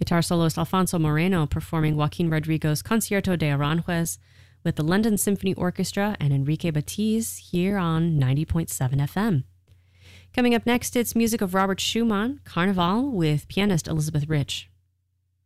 Guitar soloist Alfonso Moreno performing Joaquin Rodrigo's Concierto de Aranjuez with the London Symphony Orchestra and Enrique Batiz here on 90.7 FM. Coming up next, it's music of Robert Schumann, Carnival with pianist Elizabeth Rich.